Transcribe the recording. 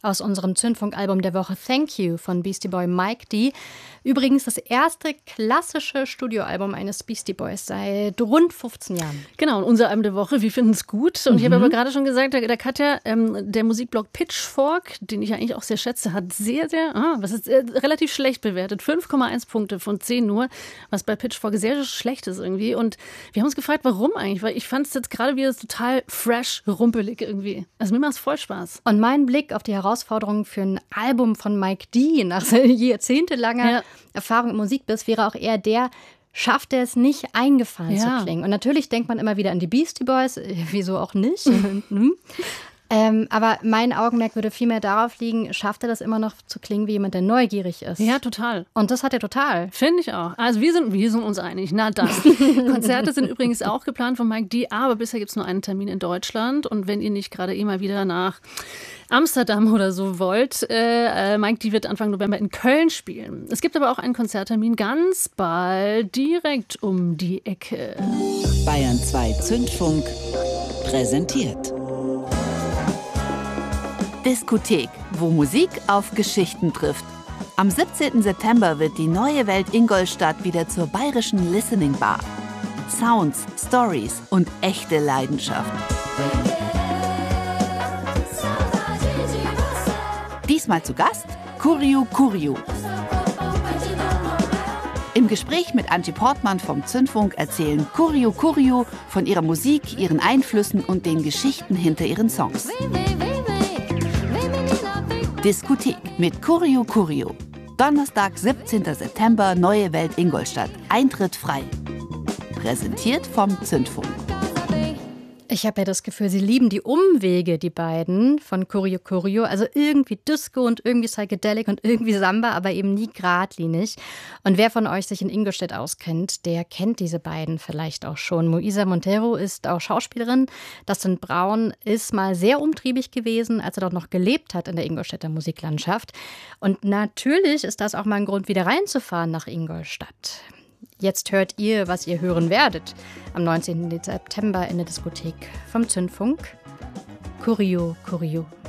aus unserem Zündfunk-Album der Woche Thank You von Beastie Boy Mike D. Übrigens das erste klassische Studioalbum eines Beastie Boys seit rund 15 Jahren. Genau, und unser Album der Woche, wir finden es gut. Und ich habe aber gerade schon gesagt, der Katja, der Musikblog Pitchfork, den ich eigentlich auch sehr schätze, hat relativ schlecht bewertet. 5,1 Punkte von 10 nur, was bei Pitchfork sehr schlecht ist irgendwie. Und wir haben uns gefragt, warum eigentlich? Weil ich fand es jetzt gerade wieder total fresh, rumpelig irgendwie. Also mir macht es voll Spaß. Und mein Blick auf die Herausforderungen für ein Album von Mike D. nach jahrzehntelanger Erfahrung im Musikbiss wäre auch eher der, schafft er es nicht, eingefahren zu klingen. Und natürlich denkt man immer wieder an die Beastie Boys, wieso auch nicht. Aber mein Augenmerk würde viel mehr darauf liegen, schafft er das immer noch zu klingen wie jemand, der neugierig ist. Ja, total. Und das hat er total. Finde ich auch. Also wir sind uns einig. Na das. Konzerte sind übrigens auch geplant von Mike D., aber bisher gibt es nur einen Termin in Deutschland. Und wenn ihr nicht gerade mal wieder nach Amsterdam oder so wollt, Mike D. wird Anfang November in Köln spielen. Es gibt aber auch einen Konzerttermin ganz bald direkt um die Ecke. Bayern 2 Zündfunk präsentiert Diskothek, wo Musik auf Geschichten trifft. Am 17. September wird die Neue Welt Ingolstadt wieder zur bayerischen Listening Bar. Sounds, Stories und echte Leidenschaft. Diesmal zu Gast Kuriu Kuriu. Im Gespräch mit Antje Portmann vom Zündfunk erzählen Kuriu Kuriu von ihrer Musik, ihren Einflüssen und den Geschichten hinter ihren Songs. Diskothek mit Kuriu Kuriu. Donnerstag, 17. September, Neue Welt Ingolstadt. Eintritt frei. Präsentiert vom Zündfunk. Ich habe ja das Gefühl, sie lieben die Umwege, die beiden von Kuriu Kuriu. Also irgendwie Disco und irgendwie Psychedelic und irgendwie Samba, aber eben nie geradlinig. Und wer von euch sich in Ingolstadt auskennt, der kennt diese beiden vielleicht auch schon. Moisa Montero ist auch Schauspielerin. Dustin Braun ist mal sehr umtriebig gewesen, als er dort noch gelebt hat in der Ingolstädter Musiklandschaft. Und natürlich ist das auch mal ein Grund, wieder reinzufahren nach Ingolstadt. Jetzt hört ihr, was ihr hören werdet. Am 19. September in der Diskothek vom Zündfunk. Kuriu Kuriu.